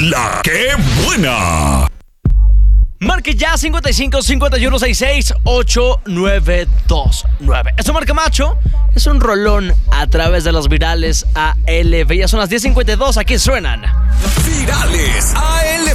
La que buena. Marque ya 55 51 66 8929. Esto marca macho. Es un rolón a través de los virales ALB. Ya son las 10:52. Aquí suenan Virales ALB.